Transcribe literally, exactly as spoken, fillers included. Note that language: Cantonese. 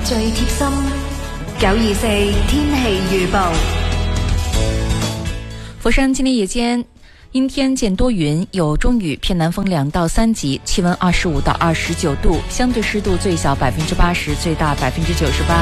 最貼心。九二四天氣預報。 佛山今天夜间阴天见多云，有中雨，偏南风两到三级，气温二十五到二十九度，相对湿度最小百分之八十，最大百分之九十八。